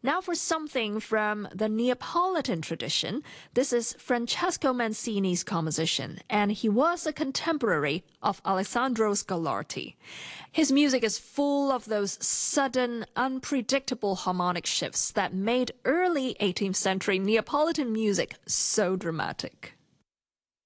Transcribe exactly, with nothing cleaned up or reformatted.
Now for something from the Neapolitan tradition. This is Francesco Mancini's composition, and he was a contemporary of Alessandro Scarlatti. His music is full of those sudden, unpredictable harmonic shifts that made early eighteenth century Neapolitan music so dramatic.